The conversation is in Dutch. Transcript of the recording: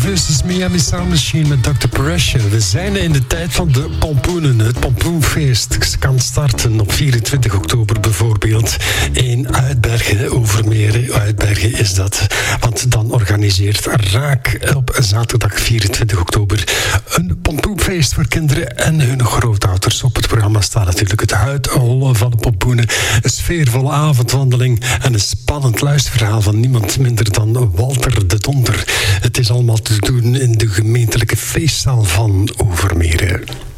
versus Miami Sound Machine met Dr. Pressure. We zijn in de tijd van de pompoenen. Het pompoenfeest kan starten op 24 oktober bijvoorbeeld in Uitbergen, Overmere. Uitbergen is dat. Want dan organiseert Raak op zaterdag 24 oktober een pompoenfeest voor kinderen en hun grootouders. Op het programma staat natuurlijk het uithollen van de pompoenen, een sfeervolle avondwandeling en een spannend luisterverhaal van niemand minder dan Walter de Donder. Het is allemaal te doen in de gemeentelijke feestzaal van Overmere.